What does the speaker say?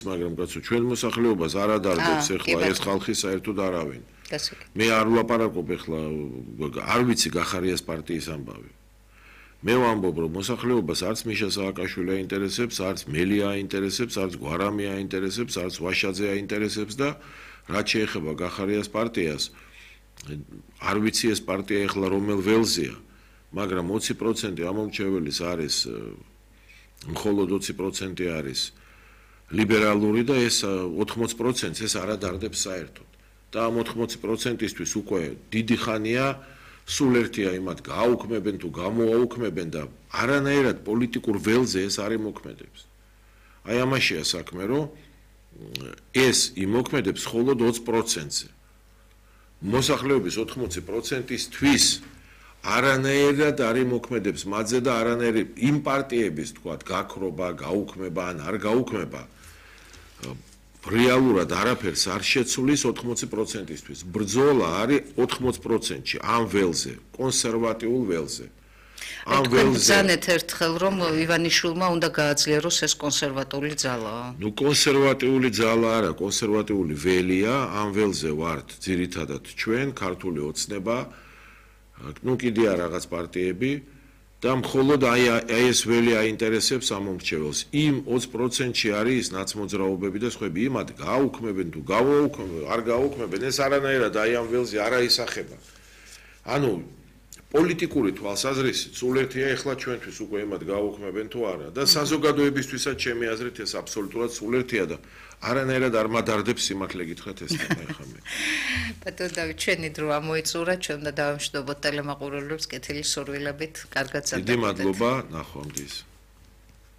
მაგრამ კაცო ჩვენ მოსახლეობას არ ადარდებს ეხლა ეს ხალხი საერთოდ არავინ. მე არ ვლაპარაკობ ეხლა არ ვიცი გახარიას პარტიის ამბავი. მე ვამბობ რომ მოსახლეობას არც მიშა სააკაშვილი აინტერესებს, არც მელი აინტერესებს, არც გვარამი აინტერესებს, არც ვაშაძე აინტერესებს და რაც შეეხება გახარიას პარტიას არ ვიცი ეს პარტია ეხლა რომელ ველზეა, მაგრამ 20% ამომრჩეველის არის მხოლოდ 20% არის ლიბერალური და ეს 80%-ს ეს არ ადარდებს საერთოდ. და ამ 80%-ისთვის უკვე დიდი ხანია სულ ერთია იმათ გააუქმებენ თუ გამოაუქმებენ და არანაირად პოლიტიკურ ველზე ეს არ იმოქმედებს. აი ამაშია საქმე, რომ ეს იმოქმედებს მხოლოდ 20%-ზე. მოსახლეობის 80%-ისთვის არანაირად არ იმოქმედებს მათზე და არანაირი იმ პარტიების თქვათ გაქრობა, გაუქმება ან არ გაუქმება რეალურად არაფერს არ შეცვლის 80%-ისთვის. ბრძოლა არის 80%-ში ამ ველზე, კონსერვატიულ ველზე. ამ ველზე ბრძანეთ ერთხელ რომ ივანიშვილმა უნდა გააძლიეროს ეს კონსერვატული ძალა. ნუ კონსერვატიული ძალა არა, კონსერვატიული ველია, ამ ველზე ვართ ძირითადად ჩვენ, ქართული ოცნება, ნუ კიდე რაღაც პარტიები და მხოლოდ აი ეს ველი აინტერესებს ამომრჩეველს. იმ 20%-ში არის ის ნაცმოძრაობები და სხვები, იმათ გააუქმებენ თუ გავაუქმებენ, არ გააუქმებენ, ეს არანაირად აი ამ ველზე არ აისახება. ანუ პოლიტიკური თვალსაზრისით სულ ერთია ეხლა ჩვენთვის უკვე იმათ გააუქმებენ თუ არა და საზოგადოებისთვისაც ჩემი აზრით ეს აბსოლუტურად სულ ერთია და არანაირად არ მადარდებს სიმართლე გითხრათ ეს თემა ეხლა მე. ბატონო დავით, ჩვენი დრო ამოიწურა, ჩვენ უნდა დავამშვიდობოთ ტელემაყურებლებს კეთილი სურვილებით, კარგად დიდი მადლობა, ნახვამდის.